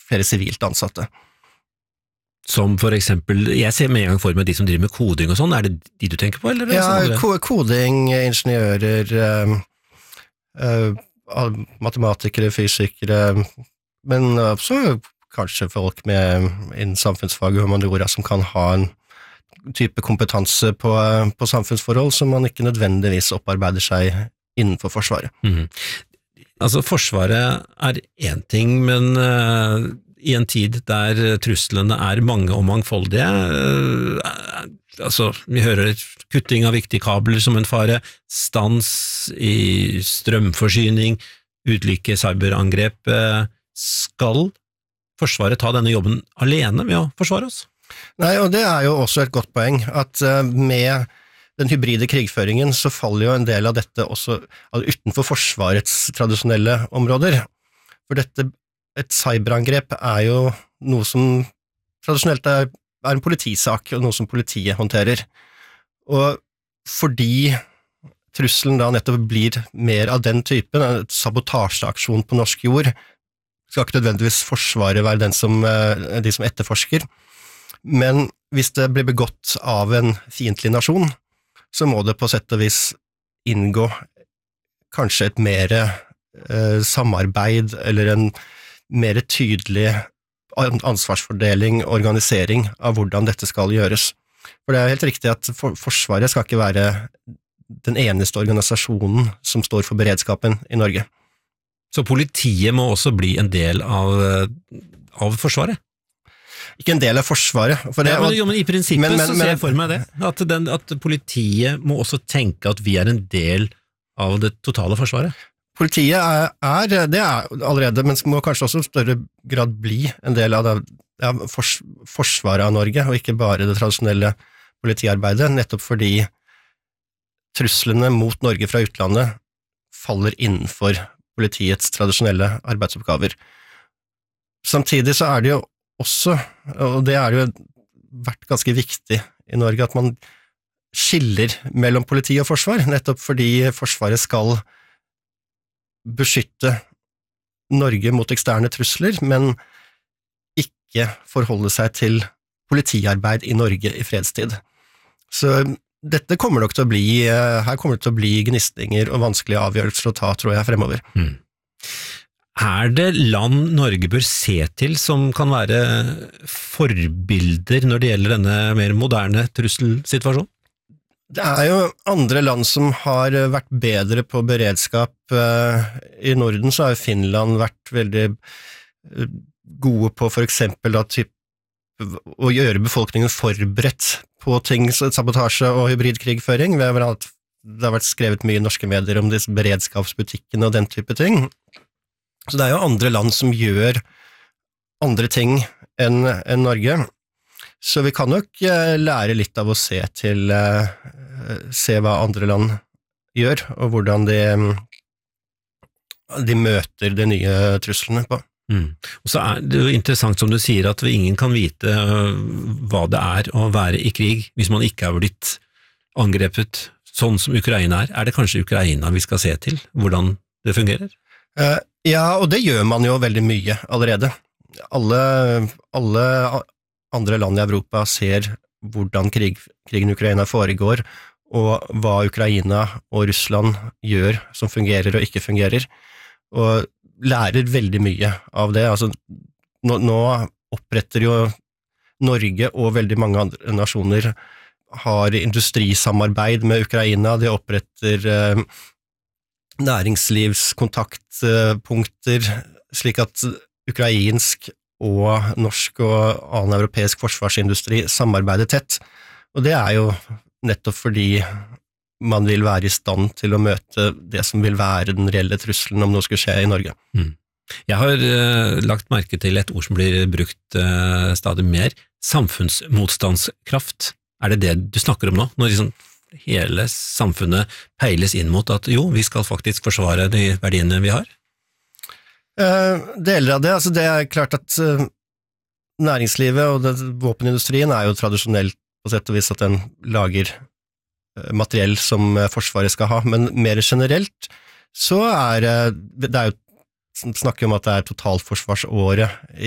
flere sivilt ansatte. Som for eksempel, jeg ser med en gang for meg de som driver med koding og sånn, er det de du tenker på, eller? Ja, koding, ingeniører, matematikere, fysikere, men også kanskje folk innen samfunnsfag og humaniora som kan ha en type kompetanse på samfunnsforhold som man ikke nødvendigvis opparbeider seg innenfor Forsvaret. Altså, Forsvaret er en ting, men i en tid der truslene er mange og mangfoldige, altså, vi hører kutting av viktige kabler som en fare, stans i strømforsyning, ulike cyberangrep. Skal Forsvaret ta denne jobben alene med å forsvare oss? Nei, og det er jo også et godt poeng, at med den hybride krigføringen så faller jo en del av dette også utenfor Forsvarets tradisjonelle områder. For et cyberangrep er jo noe som tradisjonelt er en politisak, og noe som politiet håndterer. Og fordi trusselen da nettopp blir mer av den typen, en sabotasjeaksjon på norsk jord, skal ikke nødvendigvis Forsvaret være de som etterforsker. Men hvis det blir begått av en fiendtlig nasjon, så må det på sett og vis inngå kanskje et mer samarbeid, eller en mer tydelig ansvarsfordeling og organisering av hvordan dette skal gjøres. For det er helt riktig at Forsvaret skal ikke være den eneste organisasjonen som står for beredskapen i Norge. Så politiet må også bli en del av Forsvaret? Ikke en del av Forsvaret. Men i prinsippet så ser jeg for meg det, at politiet må også tenke at vi er en del av det totale Forsvaret. Politiet det er allerede, men må kanskje også i større grad bli en del av Forsvaret av Norge, og ikke bare det tradisjonelle politiarbeidet, nettopp fordi truslene mot Norge fra utlandet faller innenfor politiets tradisjonelle arbeidsoppgaver. Samtidig så er det jo også, og det er jo vært ganske viktig i Norge, at man skiller mellom politi og forsvar, nettopp fordi Forsvaret skal beskytte Norge mot eksterne trusler, men ikke forholde seg til politiarbeid i Norge i fredstid. Så dette kommer nok til å bli, her kommer det til å bli gnistinger og vanskelige avgjørelser å ta, tror jeg, fremover. Er det land Norge bør se til som kan være forbilder når det gjelder denne mer moderne trusselsituasjonen? Det er jo andre land som har vært bedre på beredskap. I Norden så har jo Finland vært veldig gode på for eksempel å gjøre befolkningen forberedt på ting, sabotasje og hybridkrigføring. Det har vært skrevet mye i norske medier om disse beredskapsbutikkene og den type ting. Så det er jo andre land som gjør andre ting enn Norge. Så vi kan nok lære litt av å se hva andre land gjør, og hvordan de møter de nye truslene på. Og så er det jo interessant som du sier at ingen kan vite hva det er å være i krig hvis man ikke har blitt angrepet sånn som Ukraina er. Er det kanskje Ukraina vi skal se til, hvordan det fungerer? Ja, og det gjør man jo veldig mye allerede. Alle andre land i Europa ser hvordan krigen i Ukraina foregår, og hva Ukraina og Russland gjør som fungerer og ikke fungerer, og lærer veldig mye av det. Altså, nå oppretter jo Norge og veldig mange andre nasjoner har industrisamarbeid med Ukraina, de oppretter næringslivskontaktpunkter, slik at ukrainsk og norsk og annen europeisk forsvarsindustri samarbeider tett. Og det er jo nettopp fordi man vil være i stand til å møte det som vil være den reelle trusselen om noe skulle skje i Norge. Jeg har lagt merke til et ord som blir brukt stadig mer, samfunnsmotstandskraft. Er det det du snakker om nå? Når liksom hele samfunnet peiles inn mot at jo, vi skal faktisk forsvare de verdiene vi har? Deler av det, altså det er klart at næringslivet og våpenindustrien er jo tradisjonelt på sett og vis at den lager materiell som Forsvaret skal ha, men mer generelt så det er jo snakker om at det er totalforsvarsåret